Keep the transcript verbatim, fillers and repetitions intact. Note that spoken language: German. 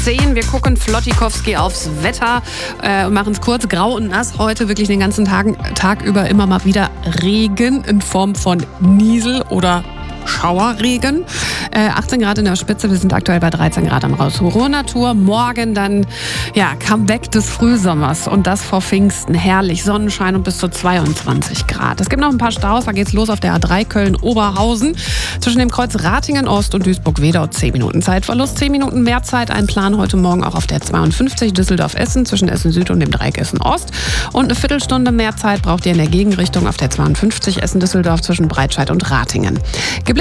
zehn. Wir gucken Flottikowski aufs Wetter äh, und machen es kurz. Grau und nass heute, wirklich den ganzen Tag, Tag über immer mal wieder Regen in Form von Niesel oder Schauerregen. Äh, achtzehn Grad in der Spitze, wir sind aktuell bei dreizehn Grad am Raus. Ruhrnatur, morgen dann, ja, Comeback des Frühsommers und das vor Pfingsten. Herrlich, Sonnenschein und bis zu zweiundzwanzig Grad. Es gibt noch ein paar Staus, da geht's los auf der A drei Köln-Oberhausen. Zwischen dem Kreuz Ratingen-Ost und Duisburg-Wedau zehn Minuten Zeitverlust, zehn Minuten mehr Zeit. Ein Plan heute Morgen auch auf der zweiundfünfzig Düsseldorf-Essen zwischen Essen-Süd und dem Dreieck Essen-Ost. Und eine Viertelstunde mehr Zeit braucht ihr in der Gegenrichtung auf der zweiundfünfzig Essen-Düsseldorf zwischen Breitscheid und Ratingen.